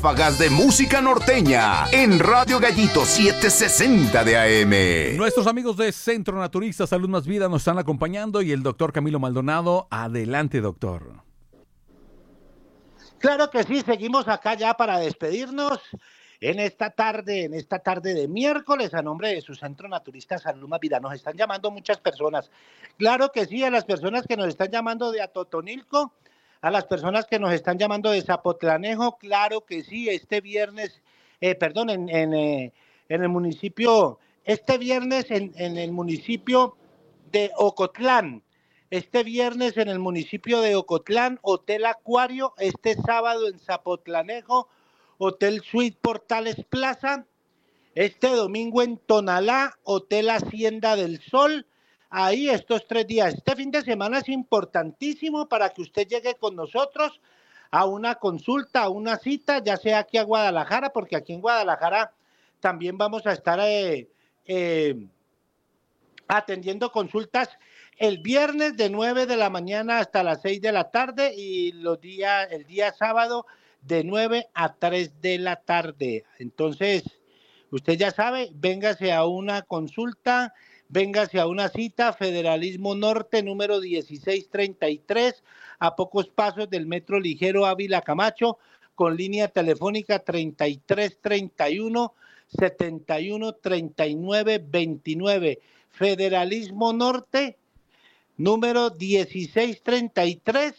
ráfagas de música norteña en Radio Gallito 760 de AM. Nuestros amigos de Centro Naturista Salud Más Vida nos están acompañando y el doctor Camilo Maldonado. Adelante, doctor. Claro que sí, seguimos acá ya para despedirnos en esta tarde de miércoles, a nombre de su Centro Naturista Salud Más Vida. Nos están llamando muchas personas. Claro que sí, a las personas que nos están llamando de Atotonilco, a las personas que nos están llamando de Zapotlanejo, claro que sí, este viernes, en el municipio, este viernes en el municipio de Ocotlán. Este viernes en el municipio de Ocotlán, Hotel Acuario. Este sábado en Zapotlanejo, Hotel Suite Portales Plaza. Este domingo en Tonalá, Hotel Hacienda del Sol. Ahí estos 3 días. Este fin de semana es importantísimo para que usted llegue con nosotros a una consulta, a una cita, ya sea aquí a Guadalajara, porque aquí en Guadalajara también vamos a estar atendiendo consultas el viernes de 9 de la mañana hasta las 6 de la tarde y el día sábado de 9 a 3 de la tarde. Entonces, usted ya sabe, véngase a una consulta, véngase a una cita, Federalismo Norte, número 1633, a pocos pasos del Metro Ligero Ávila Camacho, con línea telefónica 3331 71 39 29. Federalismo Norte, número 1633,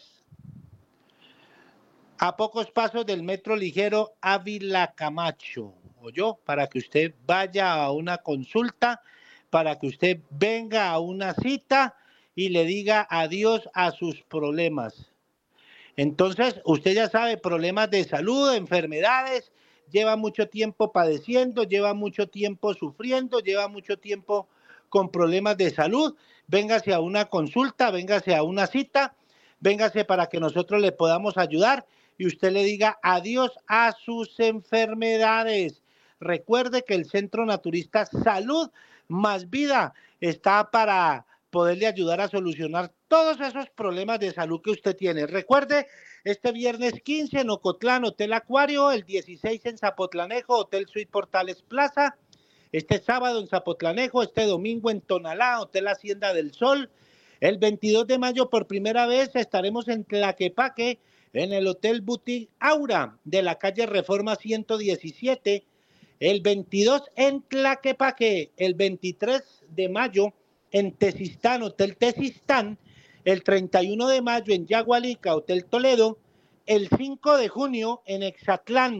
a pocos pasos del Metro Ligero Ávila Camacho. ¿Oyó? Para que usted vaya a una consulta, para que usted venga a una cita y le diga adiós a sus problemas. Entonces, usted ya sabe, problemas de salud, enfermedades, lleva mucho tiempo padeciendo, lleva mucho tiempo sufriendo, lleva mucho tiempo con problemas de salud. Véngase a una consulta, véngase a una cita, véngase para que nosotros le podamos ayudar y usted le diga adiós a sus enfermedades. Recuerde que el Centro Naturista Salud Más Vida está para poderle ayudar a solucionar todos esos problemas de salud que usted tiene. Recuerde, este viernes 15 en Ocotlán, Hotel Acuario, el 16 en Zapotlanejo, Hotel Suite Portales Plaza, este sábado en Zapotlanejo, este domingo en Tonalá, Hotel Hacienda del Sol. El 22 de mayo por primera vez estaremos en Tlaquepaque, en el Hotel Boutique Aura de la calle Reforma 117. El 22 en Tlaquepaque, el 23 de mayo en Tezistán, Hotel Tezistán. El 31 de mayo en Yagualica, Hotel Toledo. El 5 de junio en Exatlán,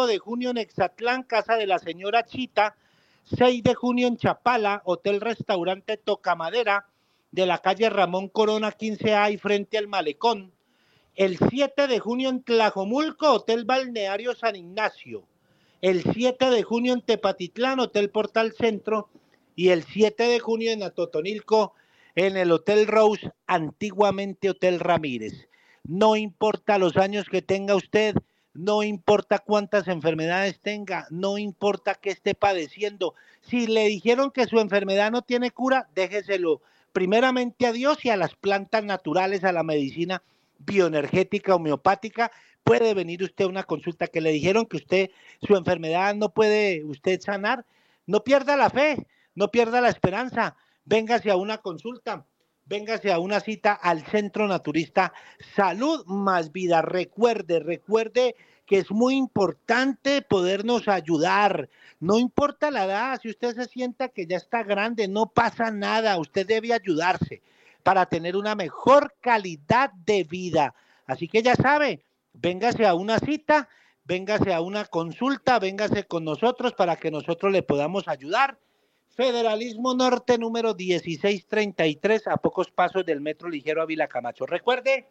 Casa de la Señora Chita. 6 de junio en Chapala, Hotel Restaurante Tocamadera, de la calle Ramón Corona 15A y frente al Malecón. El 7 de junio en Tlajomulco, Hotel Balneario San Ignacio. El 7 de junio en Tepatitlán, Hotel Portal Centro. Y el 7 de junio en Atotonilco, en el Hotel Rose, antiguamente Hotel Ramírez. No importa los años que tenga usted, no importa cuántas enfermedades tenga, no importa qué esté padeciendo. Si le dijeron que su enfermedad no tiene cura, déjeselo primeramente a Dios y a las plantas naturales, a la medicina bioenergética, homeopática. Puede venir usted a una consulta que le dijeron que su enfermedad no puede usted sanar. No pierda la fe, no pierda la esperanza. Véngase a una consulta, véngase a una cita al Centro Naturista Salud Más Vida. Recuerde que es muy importante podernos ayudar. No importa la edad, si usted se sienta que ya está grande, no pasa nada. Usted debe ayudarse para tener una mejor calidad de vida. Así que ya sabe, véngase a una cita, véngase a una consulta, véngase con nosotros para que nosotros le podamos ayudar. Federalismo Norte, número 1633, a pocos pasos del Metro Ligero Ávila Camacho. Recuerde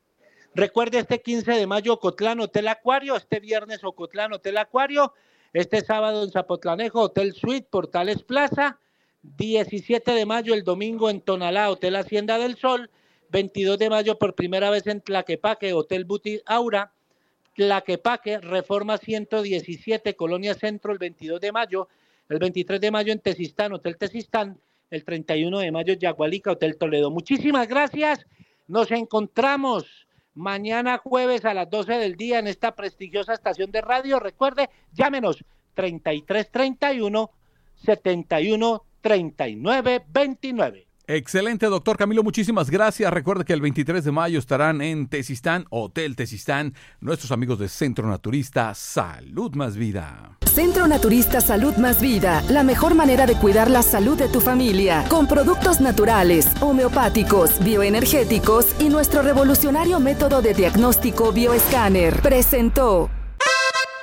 este 15 de mayo Ocotlán, Hotel Acuario, este viernes Ocotlán, Hotel Acuario, este sábado en Zapotlanejo, Hotel Suite, Portales Plaza, 17 de mayo el domingo en Tonalá, Hotel Hacienda del Sol, 22 de mayo por primera vez en Tlaquepaque, Hotel Boutique Aura, Tlaquepaque, Reforma 117, Colonia Centro, el 22 de mayo, el 23 de mayo en Tezistán, Hotel Tezistán, el 31 de mayo en Yagualica, Hotel Toledo. Muchísimas gracias, nos encontramos mañana jueves a las 12 del día en esta prestigiosa estación de radio. Recuerde, llámenos 3331 71 39 29. Excelente, doctor Camilo, muchísimas gracias. Recuerde que el 23 de mayo estarán en Tezistán, Hotel Tezistán, nuestros amigos de Centro Naturista Salud Más Vida. Centro Naturista Salud Más Vida, la mejor manera de cuidar la salud de tu familia, con productos naturales, homeopáticos, bioenergéticos y nuestro revolucionario método de diagnóstico bioescáner. Presentó